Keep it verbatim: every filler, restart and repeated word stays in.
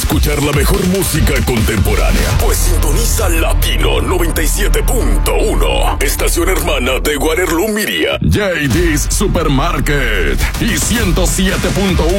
escuchar la mejor música contemporánea? Pues sintoniza Latino noventa y siete punto uno, estación hermana de Waterloo Media, J D's Supermarket y ciento siete punto uno